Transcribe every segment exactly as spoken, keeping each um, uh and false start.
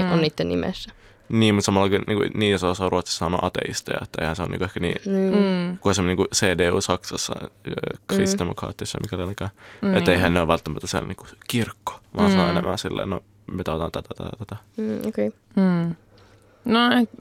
mm. on niiden nimessä. Niin, mutta samalla niin, niin iso osa Ruotsissa on ateisteja, että eihän se on niin ehkä niin, mm. kuin se niin C D U Saksassa, kristdemokraatissa, mikä olikaan. Mm. Että eihän ne ole välttämättä siellä niin kirkko, vaan mm. se on enemmän silleen, no me tautaan tätä, tätä, tätä. Mm, okei. Okay. Mm. No,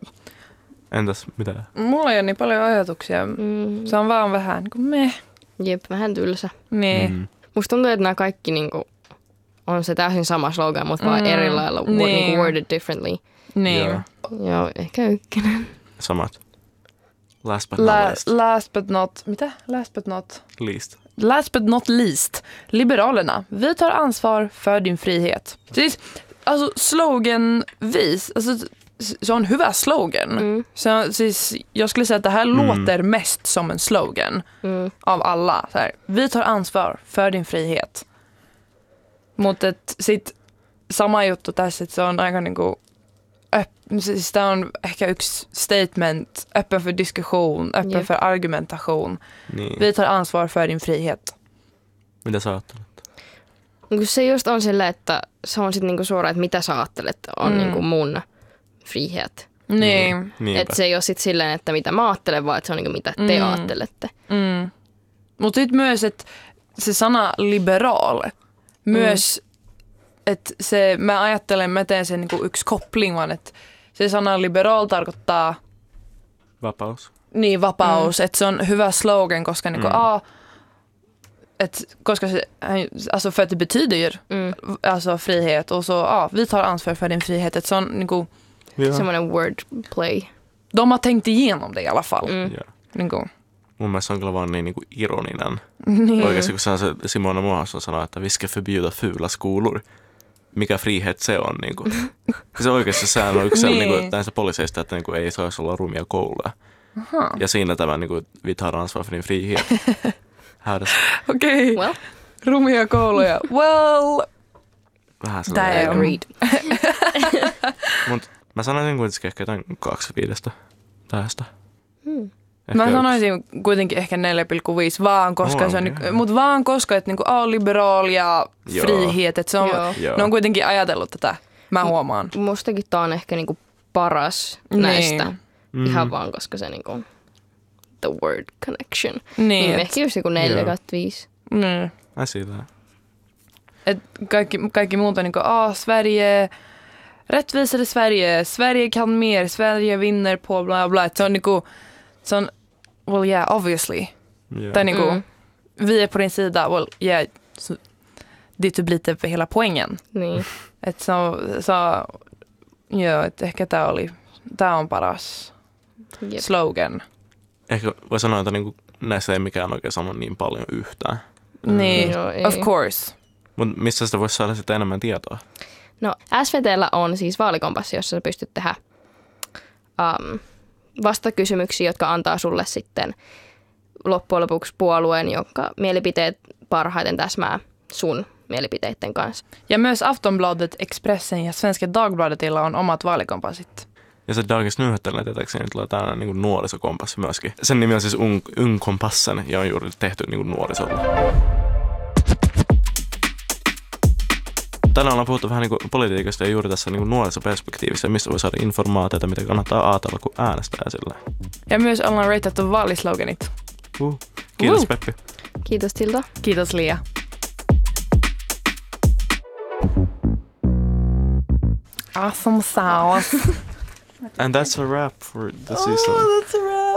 entäs mitä? Mulla ei ole niin paljon ajatuksia. Mm. Se on vaan vähän niin kuin meh. Jep, vähän tylsä. Niin. Mm. Musta tuntuu, että nämä kaikki niin kuin, on se täysin sama slogan, mutta mm. vaan eri lailla niin. Niin kuin worded differently. Niin. Joo. Joo, ehkä ykkönen. Samat. Last but not La- least. Last but not... Mitä? Last but not... Least. Last but not least. Liberalerna. Vi tar ansvar för din frihet. Siis, alltså sloganvis. Alltså, se on hyvä slogan. Mm. Se, siis, jag skulle säga att det här mm. låter mest som en slogan mm. av alla. Så här, vi tar ansvar för din frihet. Mutta sit sama juttu tässä, että se on aika niinku siis tämä on ehkä yksi statement, öppen för diskussion, öppen yep. för argumentation. Niin. Vi tar ansvar för din frihet. Mitä sä ajattelet? Se just on sillä, että se on sitten niinku suoraan, että mitä sä ajattelet on mm. niinku mun frihet. Niin. niin. Että se ei ole sitten silleen, että mitä mä ajattelen, vaan että se on niinku mitä te mm. ajattelette. Mm. Mutta sitten myös, että se sana liberal, myös mm. että se, mä ajattelen, mä teen sen niinku yksi koppling, vaan että se sana liberal tarkoittaa vapaus. Niin, vapaus. Mm. Että se on hyvä slogan, koska niinku, mm. ah, ett, koska se, alltså för att det betyder ju mm. alltså frihet och så, ah, vi tar ansvar för din frihet. Ett sån niinku, ja. Semmoinen wordplay. De har tänkt igenom det i alla fall. Mm. Ja. Niinku. Mun mielestä on kyllä vaan niin, niin kuin ironinen. Niin. Oikeasti kun se on se Simona Mohansson sanoo, että vi ska förbjuda fula skolor. Mikä frihet se on. Niin kuin. Se oikeasti sehän on yksi niin. niin näistä poliiseista, että niin kuin, ei saisi olla rumia kouluja. Aha. Ja siinä tämä niin kuin, vi tar ansvar för din frihet. Okei. Okay. Well. Rumia kouluja. Well. Vähän sellainen. Agreed. Mutta mä sanoisin kuitenkin ehkä jotain kaksi viidestä tästä. Hmm. Mä sanoisin kuitenkin ehkä neljä pilkku viisi vaan, koska oh, se on, okay. Mut vaan koska, että niinku, oh, liberaal ja frihet, että se on, ne on kuitenkin ajatellut tätä, mä huomaan. Mustakin tää on ehkä niinku paras niin. näistä, mm. ihan vaan koska se niinku, the word connection. Niin. niin ehkä just niinku neljä kautta viisi. Niin. I see that. Et kaikki, kaikki muuta niinku, ah, oh, Sverige, rättvisare Sverige, Sverige kan mer, Sverige vinner på bla bla. Et se on niinku, så, well yeah, obviously. Yeah. Där ni går. Mm. Vi är på din sida. Well yeah, så, det är typ lite för hela poängen. Niin. Et så, så joo, et ehkä tää oli, tää on paras yep. slogan. Ehkä voi sanoa, että niinku, näissä ei mikään oikein sano niin paljon yhtään. Niin, mm. of course. Mutta missä sitä voisi saada sitten enemmän tietoa? No S V T:llä on siis vaalikompassi, jossa sä pystyt tehdä um, vastakysymyksiä, jotka antaa sulle sitten loppujen lopuksi puolueen, jonka mielipiteet parhaiten täsmää sun mielipiteiden kanssa. Ja myös Aftonbladet, Expressen ja Svenska Dagbladetilla on omat vaalikompassit. Ja se Dagens Nyheterillä tietääkseni tulee täällä niin nuorisokompassi myöskin. Sen nimi on siis Ungkompassen ja on juuri tehty niin nuorisolla. Tänään ollaan puhuttu vähän niin kuin politiikasta ja juuri tässä niin kuin nuorisoperspektiivissä, mistä voi saada informaatiota, mitä kannattaa ajatella, kun äänestää sillä. Ja myös ollaan rateattu vaalisloganit. Uh, kiitos uh. Peppi. Kiitos Tilda. Kiitos Lia. Awesome sauce. And that's a wrap for the season. Oh, that's a wrap.